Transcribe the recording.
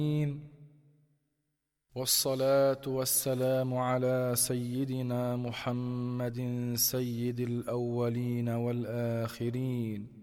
والصلاة والسلام على سيدنا محمد سيد الأولين والآخرين